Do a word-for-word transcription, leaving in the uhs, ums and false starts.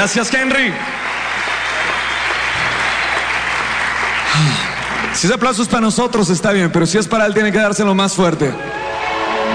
Gracias, Henry. Si ese aplauso es para nosotros, está bien, pero si es para él, tiene que dárselo más fuerte.